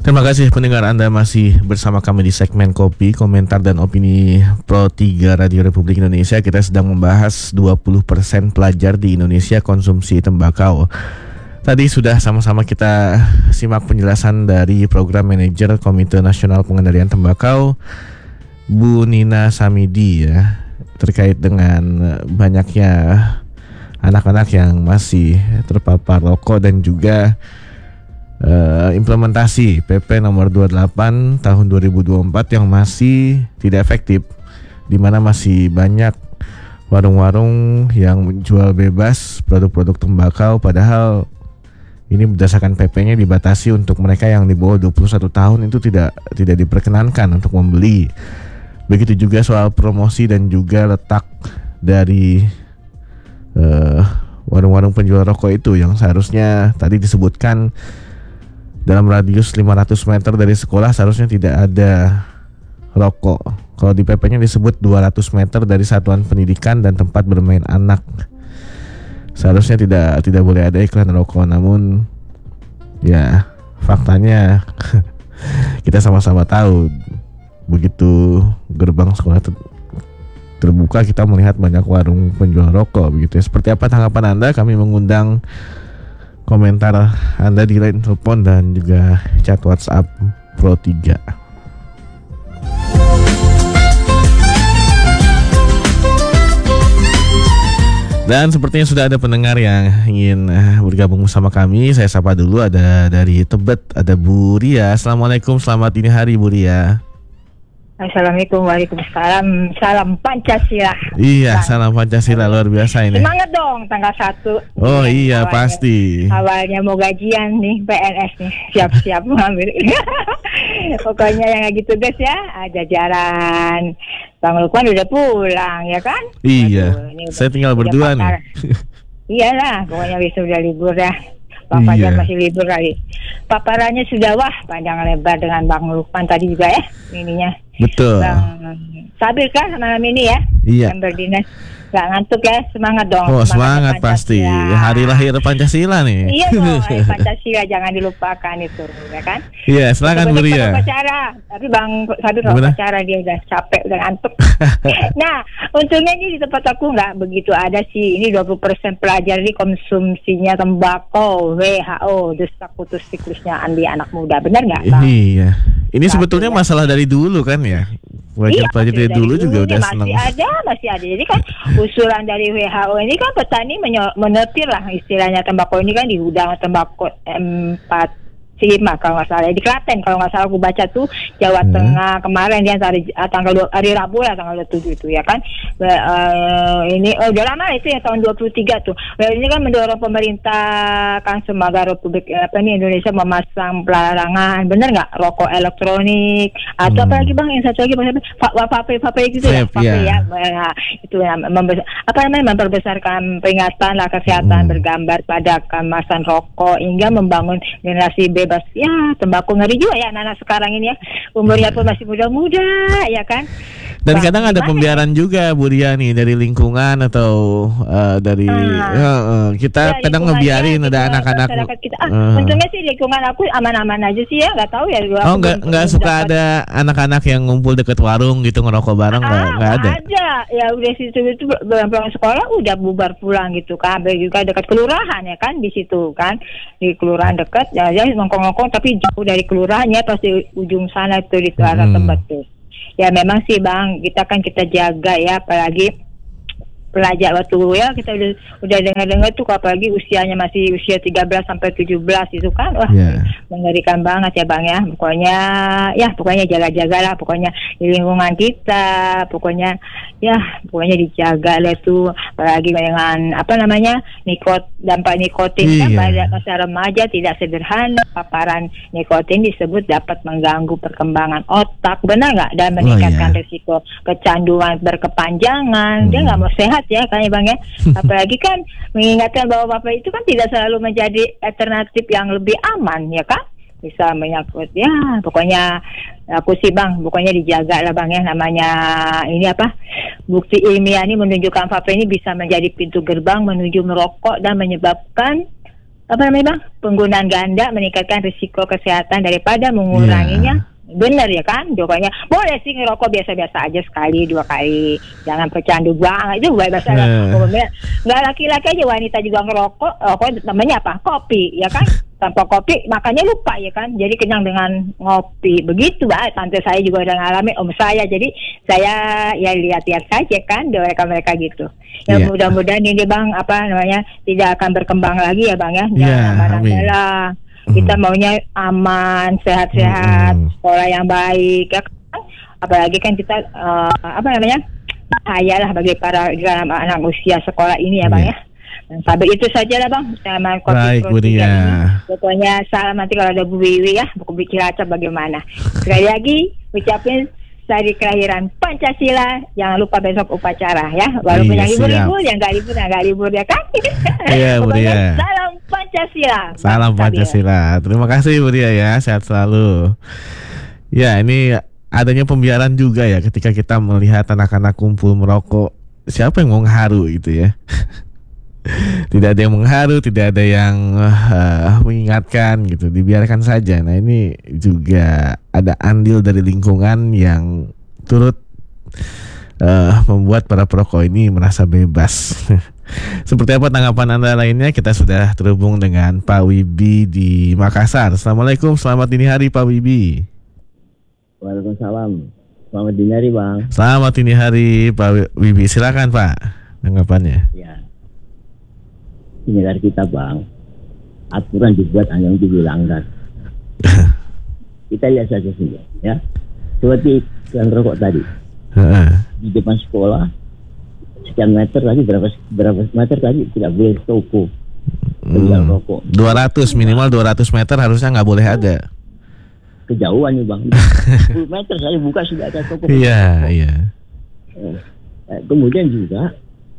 Terima kasih pendengar, Anda masih bersama kami di segmen Kopi, Komentar dan Opini Pro 3 Radio Republik Indonesia. Kita sedang membahas 20% pelajar di Indonesia konsumsi tembakau. Tadi sudah sama-sama kita simak penjelasan dari Program Manajer Komite Nasional Pengendalian Tembakau, Bu Nina Samidi, ya, terkait dengan banyaknya anak-anak yang masih terpapar rokok dan juga implementasi PP nomor 28 tahun 2024 yang masih tidak efektif, di mana masih banyak warung-warung yang menjual bebas produk-produk tembakau, padahal ini berdasarkan PP-nya dibatasi untuk mereka yang di bawah 21 tahun itu tidak diperkenankan untuk membeli. Begitu juga soal promosi dan juga letak dari warung-warung penjual rokok itu yang seharusnya tadi disebutkan dalam radius 500 meter dari sekolah seharusnya tidak ada rokok. Kalau di PP-nya disebut 200 meter dari satuan pendidikan dan tempat bermain anak. Seharusnya tidak boleh ada iklan rokok. Namun ya faktanya kita sama-sama tahu begitu gerbang sekolah terbuka kita melihat banyak warung penjual rokok begitu ya. Seperti apa tanggapan Anda? Kami mengundang komentar Anda di line telepon dan juga chat WhatsApp Pro 3. Dan sepertinya sudah ada pendengar yang ingin bergabung bersama kami. Saya sapa dulu, ada dari Tebet, ada Bu Ria. Assalamualaikum, selamat dini hari Bu Ria. Assalamualaikum, waalaikumsalam, salam Pancasila. Iya, salam Pancasila, luar biasa ini. Semangat dong tanggal 1. Oh iya, awalnya, pasti. Awalnya mau gajian nih, PNS nih, siap-siap mengambil. Pokoknya yang lagi tugas ya, jajaran. Bang Lukman udah pulang ya kan? Iya, saya tinggal berdua nih. Iyalah, pokoknya besok udah libur ya. Papa aja masih libur kali. Paparannya sudah panjang lebar dengan Bang Lukman tadi juga ya, ininya. Betul. Bang Sabir kan malam ini ya? Iya. Yang berdinas. Gak ngantuk ya, semangat dong. Oh semangat pasti, hari lahir Pancasila nih. Iya dong, Pancasila jangan dilupakan itu, ya kan? Iya, silakan Bu Ria. Tapi Bang Sabir kalau pacara dia udah capek, udah ngantuk. Nah, untungnya ini di tempat aku nggak begitu ada sih. Ini 20% pelajar ini konsumsinya tembakau, WHO, desak putus siklusnya di anak muda, benar nggak? Iya. Ini sebetulnya masalah dari dulu kan ya? Pelajar dari dulu juga udah senang. Masih ada. Jadi kan usulan dari WHO ini kan petani menetir lah istilahnya tembakau ini kan di gudang tembakau 4 kalau nggak salah di Klaten, kalau nggak salah aku baca tuh Jawa Tengah kemarin dia tanggal hari Rabu lah tanggal 27 itu ya kan. Ini udah lama itu ya tahun 23 tuh. Ini kan mendorong pemerintah kan semoga Republik Indonesia memasang pelarangan, bener nggak, rokok elektronik atau apalagi Bang yang satu lagi vape gitu ya, vape ya. Nah, itu memperbesarkan peringatan lah kesehatan bergambar pada kemasan rokok hingga membangun generasi bebas ya tembakau. Ngeri juga ya anak-anak sekarang ini ya, umurnya pun masih muda-muda ya kan. Dan kadang ada pembiaran juga Bu Ria nih dari lingkungan atau dari kita kadang ngebiarin ada anak-anak. Untungnya sih lingkungan aku aman-aman aja sih ya, nggak tahu ya. Nggak suka ada anak-anak yang ngumpul deket warung gitu ngerokok bareng, nggak ada. Ya udah situ itu pulang sekolah udah bubar pulang gitu kan. Juga dekat kelurahan ya kan di situ kan, di kelurahan dekat ya ngongkong-ngongkong tapi jauh dari kelurahannya pasti ujung sana itu di arah tempat tuh. Ya memang sih Bang, kita jaga ya, apalagi pelajar waktu ya kita udah dengar tuh apalagi usianya masih usia 13 sampai 17 itu kan mengerikan banget ya Bang ya. Pokoknya jaga-jagalah pokoknya di lingkungan kita, pokoknya dijaga lah tuh, apalagi dengan dampak nikotin kan pada masa remaja tidak sederhana. Paparan nikotin disebut dapat mengganggu perkembangan otak, benar nggak, dan meningkatkan risiko kecanduan berkepanjangan. Dia nggak mau sehat ya kan ya Bang ya. Apalagi kan mengingatkan bahwa vape itu kan tidak selalu menjadi alternatif yang lebih aman ya kan, bisa menyangkut ya. Pokoknya aku sih Bang, pokoknya dijaga lah Bang ya, namanya ini bukti ilmiah ini menunjukkan vape ini bisa menjadi pintu gerbang menuju merokok dan menyebabkan apa namanya bang, penggunaan ganda meningkatkan risiko kesehatan daripada menguranginya. Bener ya kan, pokoknya boleh sih ngerokok biasa-biasa aja sekali 2 kali, jangan pecandu banget itu biasa. Nggak laki-laki aja, wanita juga ngerokok, namanya apa, kopi ya kan, tanpa kopi makanya lupa ya kan, jadi kenyang dengan ngopi begitu. Tante saya juga udah ngalamin, om saya, jadi saya ya lihat-lihat saja kan mereka gitu ya. Mudah-mudahan ini bang, apa namanya, tidak akan berkembang lagi ya bang ya, jangan lah. Kita maunya aman, sehat-sehat, sekolah yang baik ya kan? Apalagi kan kita apa namanya, bahaya lah bagi para anak usia sekolah ini ya bang ya. Dan sampai itu saja lah bang, sama Baik Bu Ria. Pokoknya salam nanti kalau ada Bu Wiwi ya, buku Cilacap bagaimana. Sekali lagi ucapin hari kelahiran Pancasila, jangan lupa besok upacara ya, walaupun yang libur-libur, yang nggak libur ya kan. Iya Bu Ria. Salam Pancasila. Salam Pancasila. Terima kasih Bu Ria ya, sehat selalu. Ya, ini adanya pembiaran juga ya ketika kita melihat anak-anak kumpul merokok. Siapa yang mau ngaruh gitu ya? Tidak ada yang mengharu, tidak ada yang mengingatkan gitu, dibiarkan saja. Nah ini juga ada andil dari lingkungan yang turut membuat para perokok ini merasa bebas. Seperti apa tanggapan Anda lainnya? Kita sudah terhubung dengan Pak Wibi di Makassar. Assalamualaikum, selamat dini hari Pak Wibi. Waalaikumsalam, selamat dini hari Bang. Selamat dini hari Pak Wibi, silakan Pak tanggapannya. Ya, di negara kita Bang, aturan dibuat hanya untuk dilanggar. Kita lihat saja sini ya, seperti yang rokok tadi di depan sekolah sekian meter tadi, berapa meter tadi tidak boleh toko jual rokok. 200 minimal 200 meter harusnya nggak boleh ada. Kejauhan nih Bang, 10 meter saya buka sudah ada toko. Iya. Kemudian juga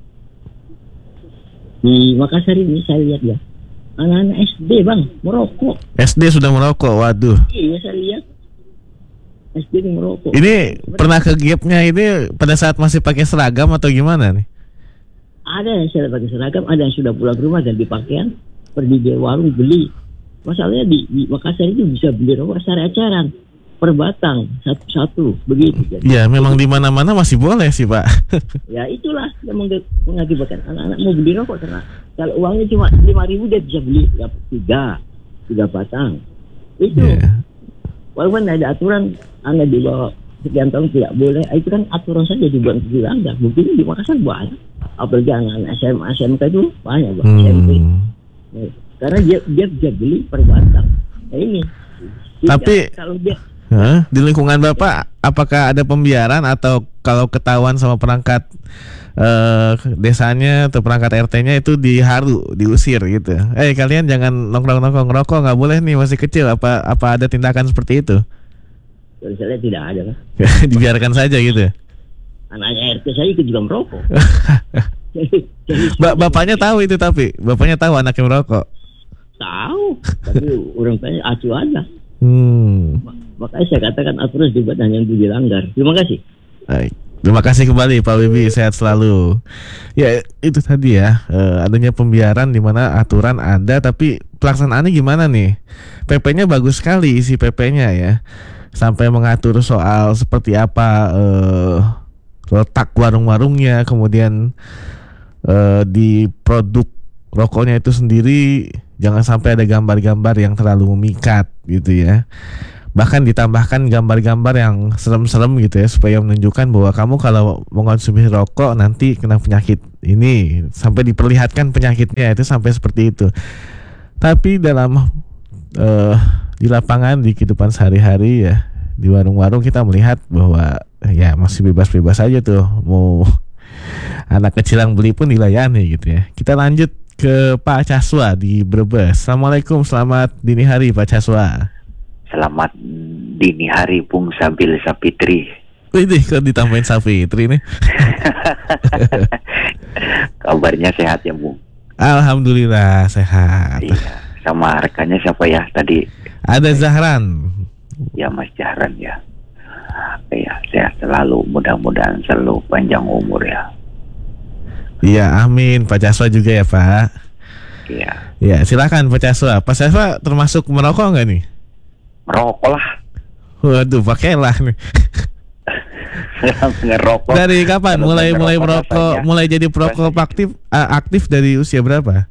di Makassar ini saya lihat ya, anak-anak SD Bang merokok. SD sudah merokok, waduh. Iya saya lihat SD ini merokok. Ini pernah ke gapnya ini pada saat masih pakai seragam atau gimana nih? Ada yang sudah pakai seragam, ada yang sudah pulang ke rumah ganti pakaian, pergi di warung beli. Masalahnya di Makassar itu bisa beli rokok secara eceran, per batang satu-satu begitu. Ya memang di mana-mana masih boleh sih Pak. Ya itulah yang mengakibatkan anak-anak mau beli rokok, karena kalau uangnya cuma 5.000 dia bisa beli tiga batang. Itu walaupun ada aturan anak di bawah sekian tahun tidak boleh, itu kan aturan saja dibuat untuk dilanggar. Mungkin di Makassar banyak, apalagi anak-anak SMA SMK itu banyak Bang. SMP. Karena dia bisa beli per batang. Nah ini. Tapi kalau dia di lingkungan Bapak apakah ada pembiaran, atau kalau ketahuan sama perangkat desanya atau perangkat RT-nya itu diusir gitu? Kalian jangan nongkrong-nongkrong ngerokok, nggak boleh nih, masih kecil. Apa ada tindakan seperti itu? Kalau saya lihat tidak ada kan. Dibiarkan saja gitu. Anaknya RT saya ikut juga merokok. Bapaknya tahu itu, tapi bapaknya tahu anaknya merokok. Tahu, tapi orang tanya acuh aja. Makanya saya katakan aturan dibuat hanya untuk dilanggar. Terima kasih. Baik. Terima kasih kembali Pak Wibi, sehat selalu. Ya itu tadi ya, adanya pembiaran di mana aturan ada tapi pelaksanaannya gimana nih? PP-nya bagus sekali isi PP-nya ya, sampai mengatur soal seperti apa letak warung-warungnya, kemudian di produk rokoknya itu sendiri jangan sampai ada gambar-gambar yang terlalu memikat gitu ya. Bahkan ditambahkan gambar-gambar yang serem-serem gitu ya, supaya menunjukkan bahwa kamu kalau mengonsumsi rokok nanti kena penyakit ini, sampai diperlihatkan penyakitnya, itu sampai seperti itu. Tapi dalam di lapangan, di kehidupan sehari-hari ya, di warung-warung kita melihat bahwa ya masih bebas-bebas aja tuh, mau anak kecil yang beli pun dilayani gitu ya. Kita lanjut ke Pak Caswa di Brebes. Assalamualaikum, selamat dini hari Pak Caswa. Selamat dini hari Bung Sabil Sapitri. Ini kok ditambahin Sapitri nih. Kabarnya sehat ya Bung? Alhamdulillah sehat. Iya. Sama rekannya siapa ya tadi? Ada Zahran. Ya Mas Zahran ya. Iya, sehat selalu, mudah-mudahan selalu panjang umur ya. Iya, amin. Pak Caswa juga ya Pak. Iya. Ya, silakan Pak Caswa. Pak Caswa termasuk merokok nggak nih? Merokok lah. Waduh, pakailah nih. Ngerokok. Dari kapan? Kalau Mulai ngerokok merokok, rasanya mulai jadi perokok aktif dari usia berapa?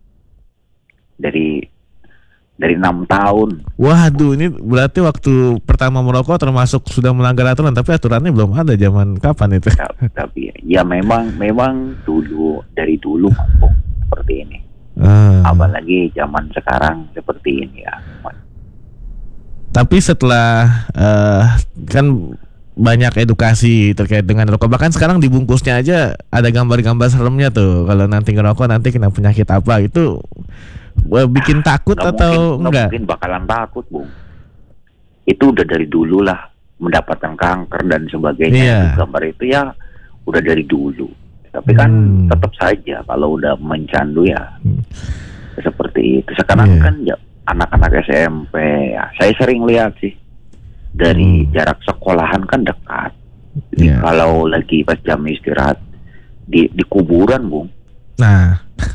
dari 6 tahun. Waduh, ini berarti waktu pertama merokok termasuk sudah melanggar aturan, tapi aturannya belum ada zaman kapan itu? Tapi ya memang dari dulu Bung, seperti ini. Apalagi zaman sekarang seperti ini ya. Tapi setelah kan banyak edukasi terkait dengan rokok, bahkan sekarang dibungkusnya aja ada gambar-gambar seremnya tuh. Kalau nanti ngerokok nanti kena penyakit apa, itu bikin takut atau enggak? Mungkin bakalan takut, Bung. Itu udah dari dulu lah, mendapatkan kanker dan sebagainya. Iya. Gambar itu ya udah dari dulu. Tapi kan tetap saja kalau udah mencandu ya seperti itu. Sekarang kan ya anak-anak SMP ya, saya sering lihat sih dari jarak sekolahan kan dekat. Jadi kalau lagi pas jam istirahat di kuburan, Bung. Nah,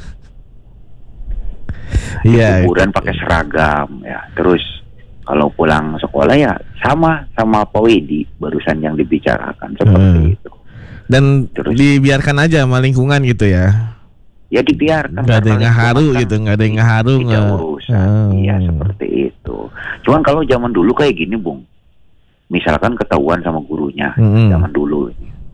di kuburan pakai seragam ya. Terus kalau pulang sekolah ya sama Pak Widi barusan yang dibicarakan seperti itu. Dan terus dibiarkan aja sama lingkungan gitu ya. Ya dibiarkan. Nggak ada yang ngaharu gitu, nggak ada yang ngaharu. Tidak urusan. Iya seperti itu. Cuman kalau zaman dulu kayak gini, Bung. Misalkan ketahuan sama gurunya zaman dulu.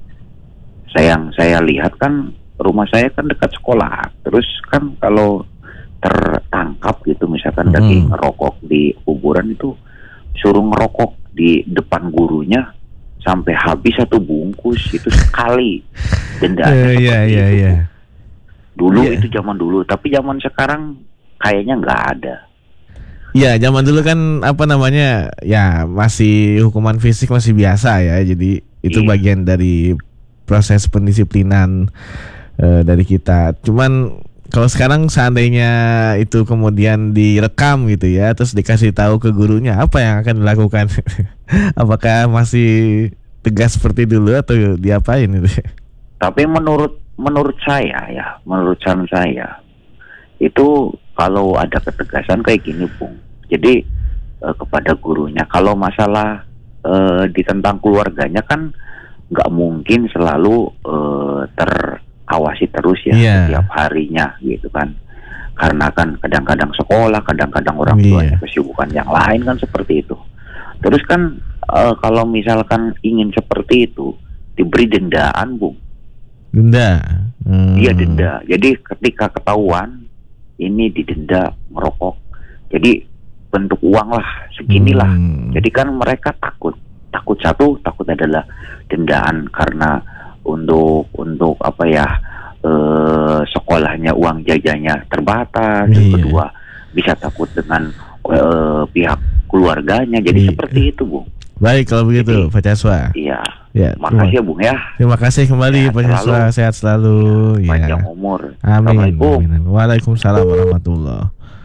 Saya lihat kan rumah saya kan dekat sekolah. Terus kan kalau tertangkap gitu misalkan lagi ngerokok di kuburan itu suruh ngerokok di depan gurunya sampai habis 1 bungkus itu sekali. Dendanya seperti itu. Dulu itu zaman dulu, tapi zaman sekarang kayaknya nggak ada. Iya, zaman dulu kan apa namanya ya masih hukuman fisik masih biasa ya, jadi itu bagian dari proses pendisiplinan dari kita. Cuman kalau sekarang seandainya itu kemudian direkam gitu ya, terus dikasih tahu ke gurunya, apa yang akan dilakukan? Apakah masih tegas seperti dulu atau diapain itu? Tapi menurut saya ya, menurut saya itu kalau ada ketegasan kayak gini, Bung. Jadi kepada gurunya, kalau masalah ditentang keluarganya kan nggak mungkin selalu terawasi terus ya setiap harinya gitu kan. Karena kan kadang-kadang sekolah, kadang-kadang orang tuanya kesibukan yang lain kan seperti itu. Terus kan kalau misalkan ingin seperti itu diberi dendaan, Bung. Denda. Iya denda. Jadi ketika ketahuan ini didenda merokok, jadi bentuk uang lah seginilah. Jadi kan mereka takut adalah dendaan karena untuk apa ya sekolahnya uang jajannya terbatas. Yang kedua bisa takut dengan pihak keluarganya. Jadi seperti itu, Bung. Baik kalau begitu, Pak Caswa. Iya. Ya, makasih ya, Bung ya. Terima kasih kembali Pak Caswa, sehat selalu. Panjang umur. Amin. Waalaikumsalam warahmatullahi.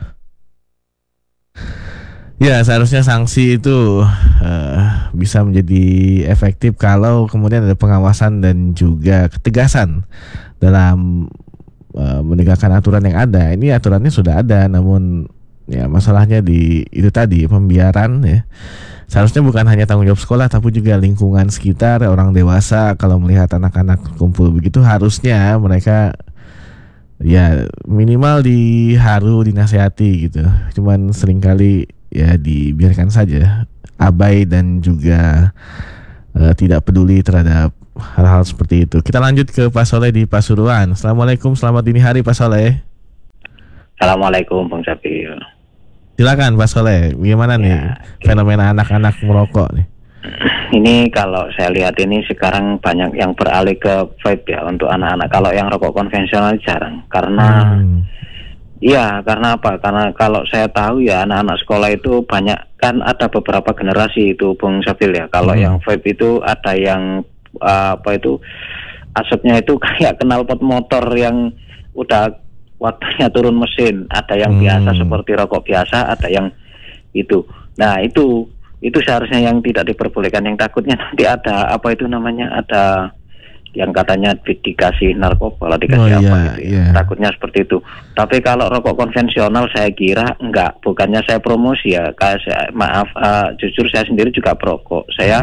Ya, seharusnya sanksi itu bisa menjadi efektif kalau kemudian ada pengawasan dan juga ketegasan dalam menegakkan aturan yang ada. Ini aturannya sudah ada, namun ya masalahnya di itu tadi, pembiaran ya. Seharusnya bukan hanya tanggung jawab sekolah, tapi juga lingkungan sekitar, orang dewasa. Kalau melihat anak-anak kumpul begitu, harusnya mereka ya minimal diharu, dinasihati gitu. Cuman seringkali ya dibiarkan saja, abai dan juga tidak peduli terhadap hal-hal seperti itu. Kita lanjut ke Pak Soleh di Pasuruan. Assalamualaikum, selamat dini hari Pak Soleh. Assalamualaikum Bang Syafil. Silakan Pak Soleh, gimana nih fenomena anak-anak merokok nih? Ini kalau saya lihat ini sekarang banyak yang beralih ke vape ya untuk anak-anak. Kalau yang rokok konvensional jarang, karena karena apa? Karena kalau saya tahu ya anak-anak sekolah itu banyak kan, ada beberapa generasi itu Bung Syafil ya. Kalau yang vape itu ada yang asapnya itu kayak knalpot motor yang udah waktunya turun mesin, ada yang biasa seperti rokok biasa, ada yang itu. Nah itu seharusnya yang tidak diperbolehkan. Yang takutnya nanti ada ada yang katanya dikasih narkoba lah, dikasih apa gitu ya. Takutnya seperti itu. Tapi kalau rokok konvensional saya kira enggak, bukannya saya promosi ya, maaf, jujur saya sendiri juga perokok. Saya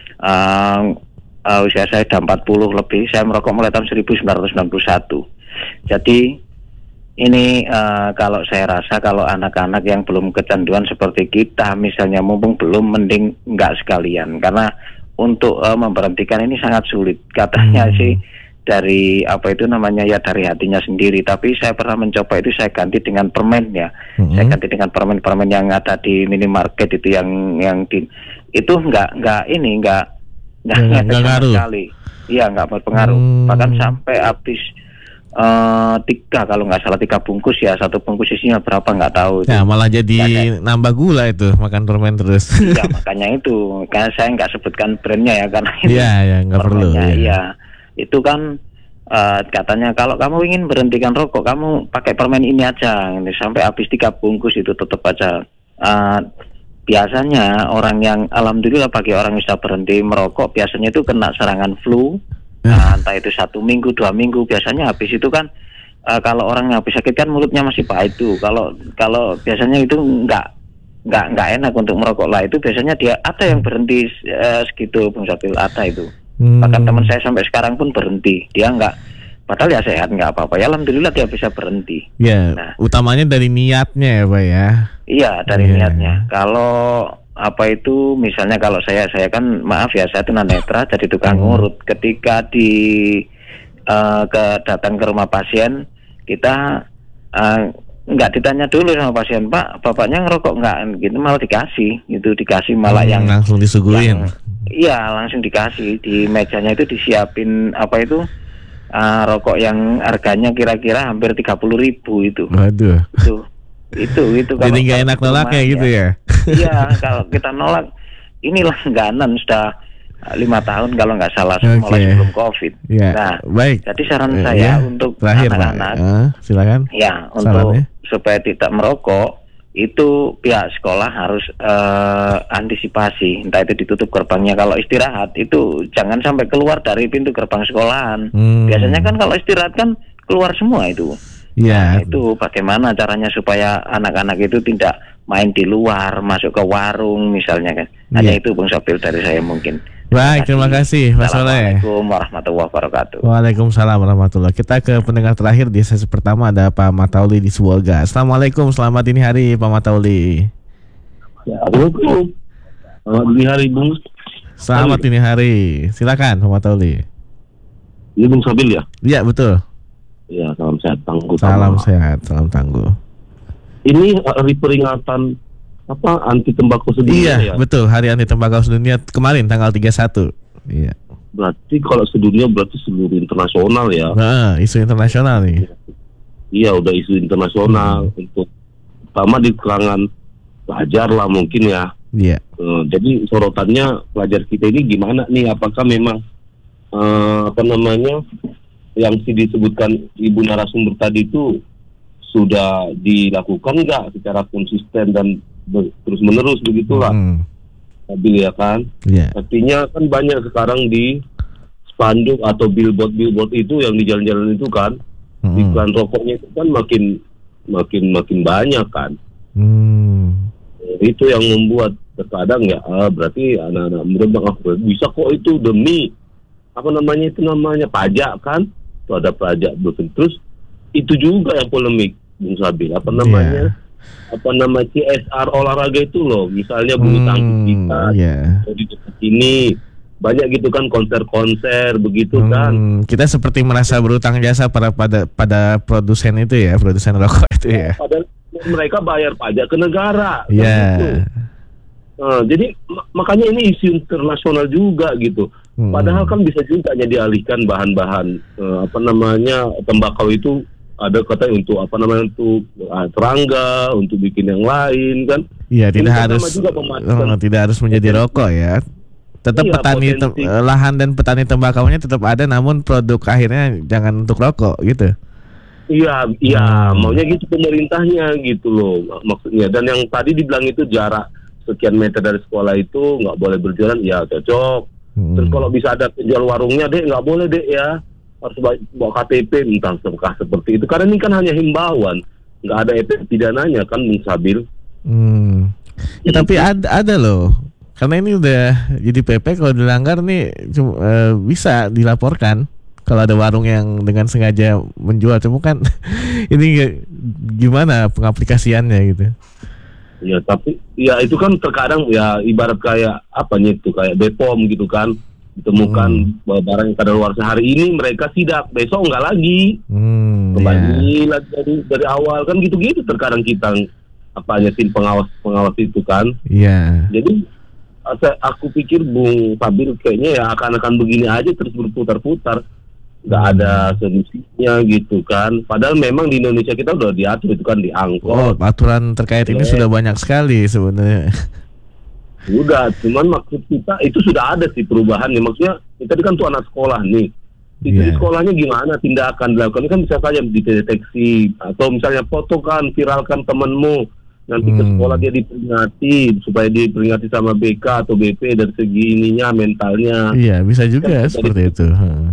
usia saya udah 40 lebih, saya merokok mulai tahun 1991. Jadi ini kalau saya rasa kalau anak-anak yang belum kecanduan seperti kita misalnya, mumpung belum, mending enggak sekalian, karena untuk memberhentikan ini sangat sulit katanya sih, dari apa itu namanya ya, dari hatinya sendiri. Tapi saya pernah mencoba itu, saya ganti dengan permen ya, saya ganti dengan permen-permen yang ada di minimarket itu, yang itu enggak ngaruh sekali. Iya, enggak berpengaruh. Bahkan sampai habis 3 kalau nggak salah 3 bungkus ya, 1 bungkus isinya berapa nggak tahu. Ya malah jadi nambah gula itu makan permen terus. Iya makanya itu, karena saya nggak sebutkan brandnya ya, karena itu nggak perlu. Iya itu kan katanya kalau kamu ingin berhentikan rokok, kamu pakai permen ini aja, ini sampai habis 3 bungkus itu tetap aja. Biasanya orang yang, alhamdulillah bagi orang yang sudah berhenti merokok, biasanya itu kena serangan flu. Entah itu 1 minggu, 2 minggu, biasanya habis itu kan kalau orang yang habis sakit kan mulutnya masih pahit tuh. Kalau biasanya itu nggak enak untuk merokok lah, itu biasanya dia ada yang berhenti segitu, Bung Sabil, ada itu. Bahkan teman saya sampai sekarang pun berhenti, dia nggak, padahal ya sehat, nggak apa-apa ya, alhamdulillah dia bisa berhenti. Ya, utamanya dari niatnya ya Pak ya. Iya dari niatnya. Kalau apa itu misalnya, kalau saya kan maaf ya, saya tunanetra jadi tukang ngurut. Ketika datang ke rumah pasien, kita nggak ditanya dulu sama pasien, Pak bapaknya ngerokok nggak, gitu, malah dikasih malah yang langsung disuguhin. Iya langsung dikasih, di mejanya itu disiapin apa itu rokok yang harganya kira-kira hampir 30.000 itu. Waduh. Itu jadi nggak enak nolaknya gitu ya. Iya kalau kita nolak, ini langganan sudah 5 tahun kalau nggak salah, mulai sebelum COVID. Nah, baik. Jadi saran saya untuk terakhir, anak-anak, silakan. Ya, untuk supaya tidak merokok, itu pihak sekolah harus antisipasi, entah itu ditutup gerbangnya. Kalau istirahat itu jangan sampai keluar dari pintu gerbang sekolahan. Biasanya kan kalau istirahat kan keluar semua itu. Nah, itu bagaimana caranya supaya anak-anak itu tidak main di luar, masuk ke warung misalnya kan. Hanya itu Bung Sabil dari saya mungkin. Baik, terima kasih Mas Soleh. Assalamualaikum warahmatullahi wabarakatuh. Waalaikumsalam warahmatullahi. Kita ke pendengar terakhir di sesi pertama, ada Pak Matauli di Sibolga. Assalamualaikum, selamat dini hari Pak Matauli. Assalamualaikum. Selamat dini hari Bung. Selamat dini hari. Silakan Pak Matauli. Ini Bung Sabil ya? Iya betul. Ya, salam sehat tangguh. Salam sehat, salam tangguh. Ini hari peringatan anti tembakau sedunia. Iya, betul. Hari anti tembakau sedunia kemarin tanggal 31. Iya. Berarti kalau sedunia berarti seluruh internasional ya. Nah, isu internasional nih. Iya, udah isu internasional untuk pertama di kalangan pelajar lah mungkin ya. Iya. Jadi sorotannya pelajar kita ini gimana nih? Apakah memang yang disebutkan ibu narasumber tadi itu sudah dilakukan nggak secara konsisten dan terus menerus begitulah, Sabil ya kan? Artinya kan banyak sekarang di spanduk atau billboard itu yang di jalan-jalan itu kan, iklan rokoknya itu kan makin banyak kan. Itu yang membuat terkadang ya berarti anak-anak muda bisa kok itu demi pajak kan? Itu ada pajak terus itu juga yang polemik Bung Sabil, CSR olahraga itu loh, misalnya bulu tangkis kita di dekat sini banyak gitu kan, konser begitu kan. Kita seperti merasa berutang jasa pada produsen itu ya, produsen rokok itu ya. Padahal mereka bayar pajak ke negara. Gitu. Jadi makanya ini isu internasional juga gitu. Padahal kan bisa juga dialihkan bahan-bahan tembakau itu, ada katanya untuk untuk serangga, untuk bikin yang lain kan. Iya, tidak harus menjadi rokok ya. Tetap petani lahan dan petani tembakaunya tetap ada, namun produk akhirnya jangan untuk rokok gitu. Iya, maunya gitu pemerintahnya gitu loh maksudnya. Dan yang tadi dibilang itu jarak sekian meter dari sekolah itu nggak boleh berjualan, ya cocok. Terus kalau bisa ada penjual warungnya, Dek, nggak boleh, Dek, ya. Harus bawa KTP, entah seperti itu. Karena ini kan hanya himbauan. Nggak ada efek pidananya kan, Bung Sabil. Ya, tapi ada loh. Karena ini udah jadi PP, kalau dilanggar nih bisa dilaporkan. Kalau ada warung yang dengan sengaja menjual, cuma kan ini gimana pengaplikasiannya gitu. Ya, tapi ya itu kan terkadang ya ibarat kayak apanya itu, kayak Bepom gitu kan, ditemukan barang yang kadaluarsa hari ini mereka sidak, besok enggak lagi, kembali lagi dari awal kan, gitu-gitu terkadang kita apanya tim pengawas itu kan. Jadi aku pikir Bung Sabil kayaknya ya akan begini aja terus berputar-putar, nggak ada solusinya gitu kan. Padahal memang di Indonesia kita udah diatur itu kan, di angkot. Aturan terkait ini sudah banyak sekali sebenarnya. Udah, cuman maksud kita itu sudah ada sih perubahannya. Maksudnya kita kan tuh anak sekolah nih. Itu di sekolahnya gimana tindakan dilakukan, kan bisa saja dideteksi, atau misalnya foto kan, viralkan temenmu, nanti ke sekolah dia diperingati, supaya diperingati sama BK atau BP dari segi ininya, mentalnya. Iya, bisa juga kan, seperti itu.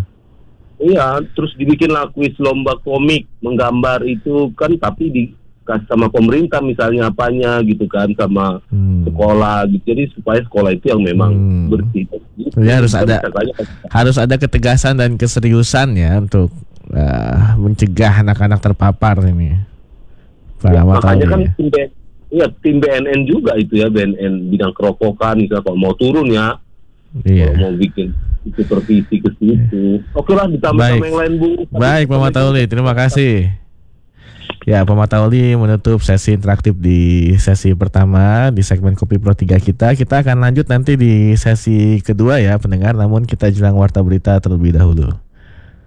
Iya, terus dibikinlah kuis lomba komik menggambar itu kan, tapi dikasih sama pemerintah misalnya apanya gitu kan, sama sekolah gitu. Jadi supaya sekolah itu yang memang bersih. Gitu. Ya, harus ada ketegasan dan keseriusan ya untuk mencegah anak-anak terpapar ini. Ya, makanya kan tim BNN juga itu ya, BNN bidang kerokokan misalnya kalau mau turun ya. Kalau mau bikin supervisi ke situ. Oke lah, ditambah sama yang lain, Bu. Baik, Pak Matauli, terima kasih. Ya, Pak Matauli menutup sesi interaktif di sesi pertama di segmen Kopi Pro 3 kita. Kita akan lanjut nanti di sesi kedua ya, pendengar. Namun kita jelang warta berita terlebih dahulu.